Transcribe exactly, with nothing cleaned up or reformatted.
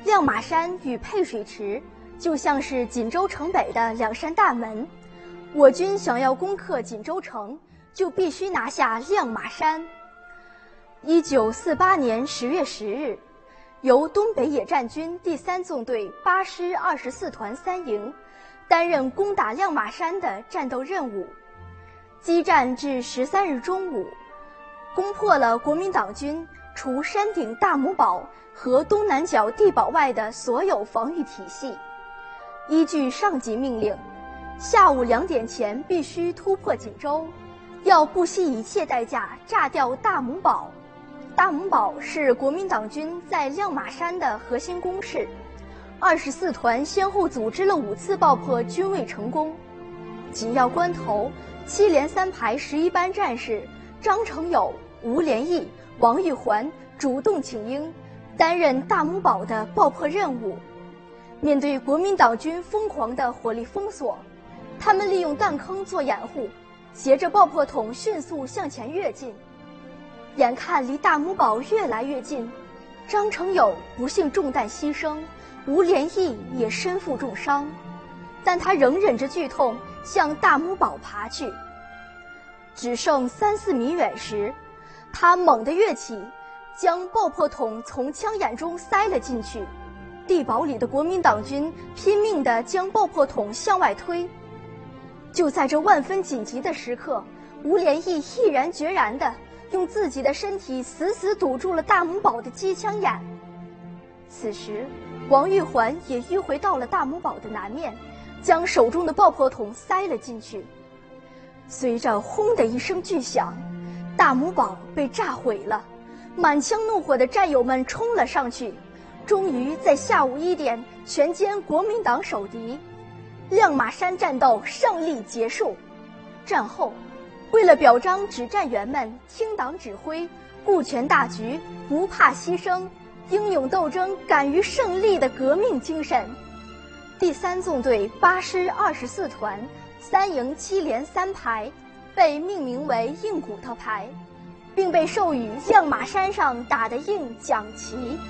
亮马山与配水池就像是锦州城北的两扇大门，我军想要攻克锦州城，就必须拿下亮马山。一九四八年十月十日，由东北野战军第三纵队八师二十四团三营担任攻打亮马山的战斗任务，激战至十三日中午，攻破了国民党军除山顶大母堡和东南角地堡外的所有防御体系。依据上级命令，下午两点前必须突破锦州，要不惜一切代价炸掉大母堡。大母堡是国民党军在亮马山的核心工事，二十四团先后组织了五次爆破均未成功。紧要关头，七连三排十一班战士张成友、吴连义、王玉环主动请缨，担任大母堡的爆破任务。面对国民党军疯狂的火力封锁，他们利用弹坑做掩护，携着爆破筒迅速向前跃进。眼看离大母堡越来越近，张成友不幸中弹牺牲，吴连义也身负重伤，但他仍忍着剧痛向大母堡爬去。只剩三四米远时，他猛地跃起，将爆破筒从枪眼中塞了进去。地堡里的国民党军拼命地将爆破筒向外推。就在这万分紧急的时刻，吴连义毅然决然地用自己的身体死死堵住了大母堡的机枪眼。此时，王玉环也迂回到了大母堡的南面，将手中的爆破筒塞了进去。随着轰的一声巨响，大母堡被炸毁了。满腔怒火的战友们冲了上去，终于在下午一点全歼国民党守敌，亮马山战斗胜利结束。战后，为了表彰指战员们听党指挥、顾全大局、不怕牺牲、英勇斗争、敢于胜利的革命精神，第三纵队八师二十四团三营七连三排被命名为硬骨头排，并被授予亮马山上打的硬奖旗。